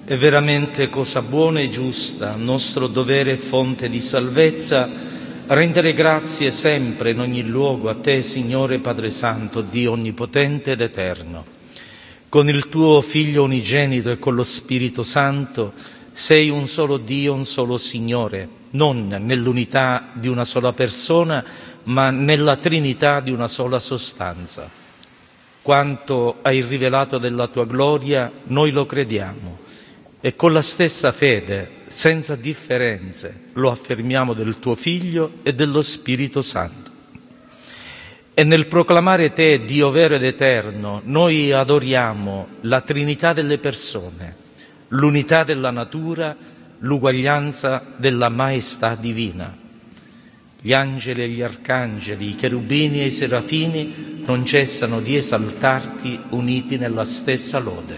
È veramente cosa buona e giusta, nostro dovere e fonte di salvezza, rendere grazie sempre in ogni luogo a Te, Signore Padre Santo, Dio Onnipotente ed Eterno. Con il Tuo Figlio unigenito e con lo Spirito Santo sei un solo Dio, un solo Signore, non nell'unità di una sola persona, ma nella Trinità di una sola sostanza. Quanto hai rivelato della Tua gloria, noi lo crediamo. E con la stessa fede, senza differenze, lo affermiamo del Tuo Figlio e dello Spirito Santo. E nel proclamare Te, Dio vero ed eterno, noi adoriamo la Trinità delle persone, l'unità della natura, l'uguaglianza della maestà divina. Gli angeli e gli arcangeli, i cherubini e i serafini non cessano di esaltarti uniti nella stessa lode.